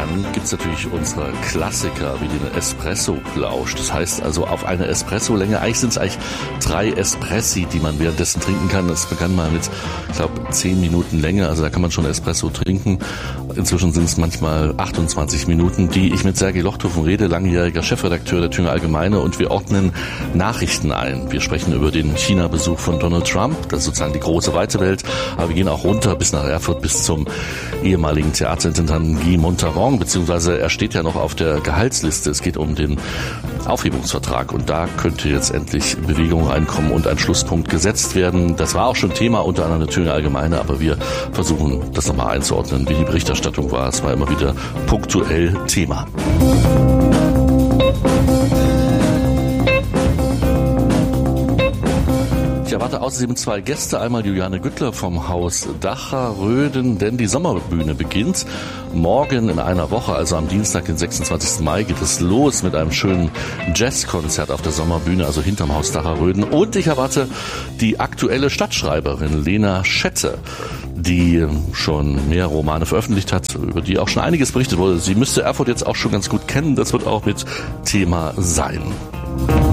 dann gibt's natürlich unsere Klassiker wie den Espresso-Plausch. Das heißt also auf eine Espresso-Länge, eigentlich sind es eigentlich 3 Espressi, die man währenddessen trinken kann. Das begann mal mit, ich glaube, 10 Minuten Länge, also da kann man schon Espresso trinken. Inzwischen sind es manchmal 28 Minuten, die ich mit Sergej Lochthofen rede, langjähriger Chefredakteur der Thüringer Allgemeine, und wir ordnen Nachrichten ein. Wir sprechen über den China-Besuch von Donald Trump, das ist sozusagen die große weite Welt, aber wir gehen auch runter bis nach Erfurt, bis zum ehemaligen Theaterintendanten Guy Montauban, beziehungsweise er steht ja noch auf der Gehaltsliste. Es geht um den Aufhebungsvertrag und da könnte jetzt endlich Bewegung reinkommen und ein Schlusspunkt gesetzt werden. Das war auch schon Thema unter anderem der Thüringer Allgemeine, aber wir versuchen das nochmal einzuordnen, wie die Berichterstattung war. Es war immer wieder punktuell Thema. Ich erwarte außerdem 2 Gäste. Einmal Juliane Güttler vom Haus Dacher-Röden, denn die Sommerbühne beginnt morgen in einer Woche, also am Dienstag, den 26. Mai, geht es los mit einem schönen Jazzkonzert auf der Sommerbühne, also hinterm Haus Dacher-Röden. Und ich erwarte die aktuelle Stadtschreiberin Lena Schette, die schon mehr Romane veröffentlicht hat, über die auch schon einiges berichtet wurde. Sie müsste Erfurt jetzt auch schon ganz gut kennen. Das wird auch mit Thema sein.